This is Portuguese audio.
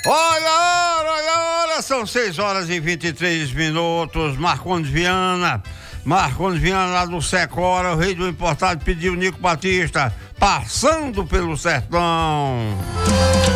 Olha, são 6h23. Marcondes Viana lá do Secora, o rei do importado, pediu Nico Batista, Passando pelo Sertão.